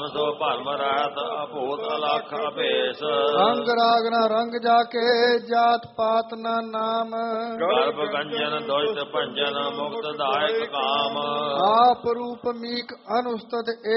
ਸੋ ਭਰਮ ਰਹਿਤ ਅਭੂਤ ਅਲਖ ਅਭੇਸ। ਰੰਗ ਰਾਗ ਨ ਰੰਗ ਜਾ ਕੇ ਜਾਤ ਪਾਤ ਨ ਨਾਮ। ਗਰਭ ਗੰਜਨ ਦੁਸ਼ਟ ਭੰਜਨ ਮੁਕਤ ਦਾਇਕ ਕਾਮ। ਆਪ ਰੂਪ ਮੀਕ ਅਨੁਸਤਤ